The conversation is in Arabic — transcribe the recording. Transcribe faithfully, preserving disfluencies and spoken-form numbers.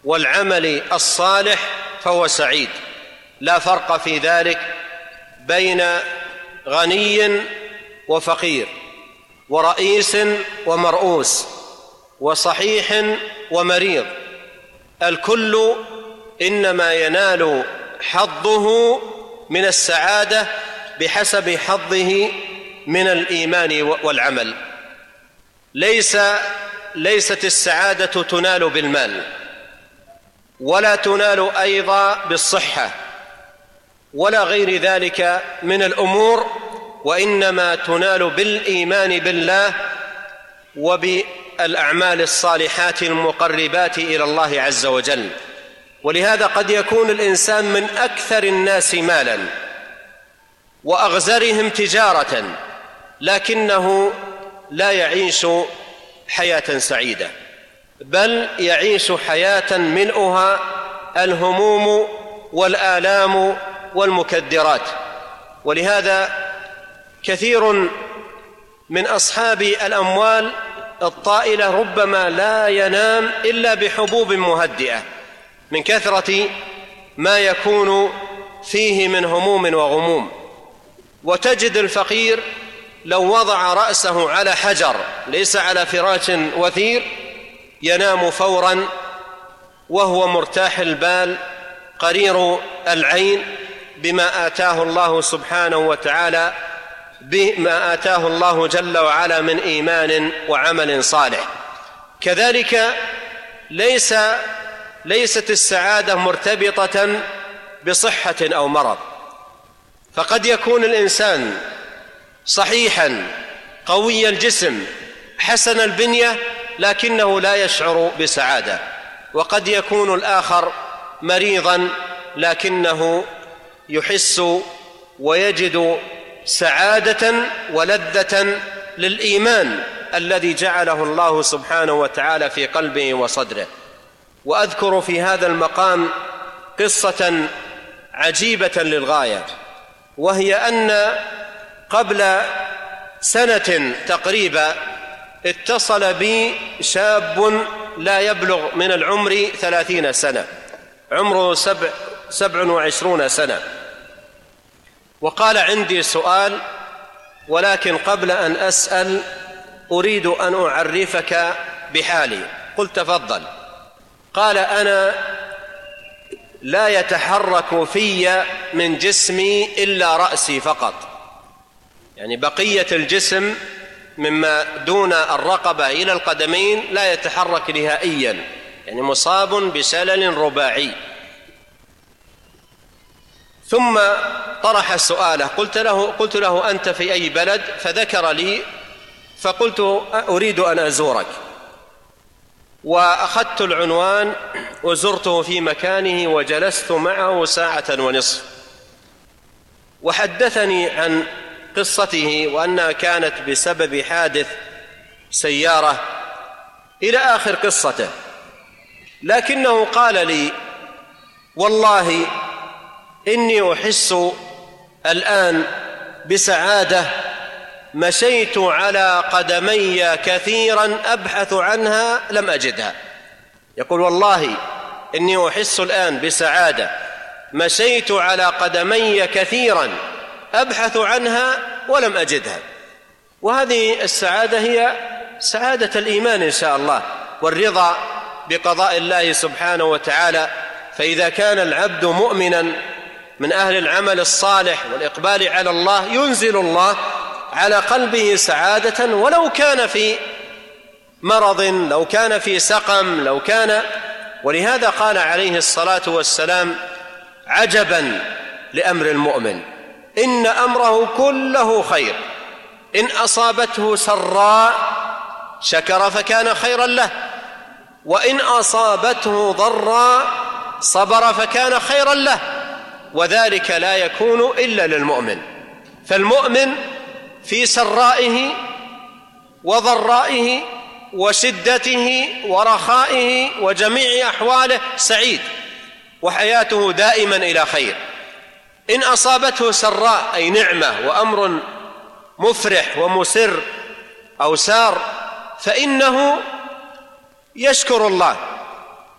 والعمل الصالح فهو سعيد. لا فرق في ذلك بين غني وفقير، ورئيس ومرؤوس، وصحيح ومريض، الكل إنما ينال حظه من السعادة بحسب حظه من الإيمان والعمل. ليس ليست السعادة تنال بالمال، ولا تنال أيضا بالصحة، ولا غير ذلك من الأمور، وإنما تنال بالإيمان بالله وبالأعمال الصالحات المقربات إلى الله عز وجل. ولهذا قد يكون الإنسان من أكثر الناس مالا وأغزرهم تجارة، لكنه لا يعيش حياة سعيدة، بل يعيش حياة ملؤها الهموم والآلام والمكدرات. ولهذا كثير من أصحاب الأموال الطائلة ربما لا ينام إلا بحبوب مهدئة من كثرة ما يكون فيه من هموم وغموم. وتجد الفقير لو وضع رأسه على حجر ليس على فراش وثير ينام فورا وهو مرتاح البال قرير العين بما آتاه الله سبحانه وتعالى، بما آتاه الله جل وعلا من إيمان وعمل صالح. كذلك ليس ليست السعادة مرتبطة بصحة أو مرض، فقد يكون الإنسان صحيحا قوي الجسم حسن البنية لكنه لا يشعر بسعادة، وقد يكون الآخر مريضا لكنه يحس ويجد سعادة ولذة للإيمان الذي جعله الله سبحانه وتعالى في قلبه وصدره. وأذكر في هذا المقام قصة عجيبة للغاية، وهي أن قبل سنة تقريبا اتصل بي شاب لا يبلغ من العمر ثلاثين سنة، عمره سبع, سبع وعشرون سنة، وقال: عندي سؤال، ولكن قبل أن أسأل أريد أن أعرفك بحالي. قلت: تفضل. قال: أنا لا يتحرك في من جسمي إلا رأسي فقط، يعني بقية الجسم مما دون الرقبة إلى القدمين لا يتحرك نهائيا، يعني مصاب بشلل رباعي. ثم طرح سؤاله، قلت له, قلت له أنت في أي بلد؟ فذكر لي، فقلت: أريد أن أزورك. وأخذت العنوان وزرته في مكانه وجلست معه ساعة ونصف، وحدثني عن قصته وأنها كانت بسبب حادث سيارة إلى آخر قصته. لكنه قال لي: والله إني أحس الآن بسعادة مشيت على قدمي كثيرا أبحث عنها لم أجدها. يقول: والله إني أحس الآن بسعادة مشيت على قدمي كثيرا أبحث عنها ولم أجدها. وهذه السعادة هي سعادة الإيمان إن شاء الله والرضا بقضاء الله سبحانه وتعالى. فإذا كان العبد مؤمنا من أهل العمل الصالح والإقبال على الله ينزل الله على قلبه سعادة، ولو كان في مرض، لو كان في سقم، لو كان. ولهذا قال عليه الصلاة والسلام: عجبا لأمر المؤمن إن أمره كله خير، إن أصابته سراء شكر فكان خيرا له، وإن أصابته ضراء صبر فكان خيرا له، وذلك لا يكون إلا للمؤمن. فالمؤمن في سرائه وضرائه وشدته ورخائه وجميع أحواله سعيد، وحياته دائما إلى خير. إن أصابته سراء أي نعمة وأمر مفرح ومسر أو سار فإنه يشكر الله